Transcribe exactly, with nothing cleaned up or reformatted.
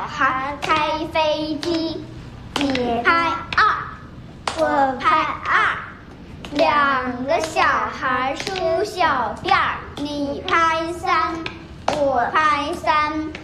孩开飞机，你拍二，我拍二，两个小孩梳小辫儿，你拍三，我拍三。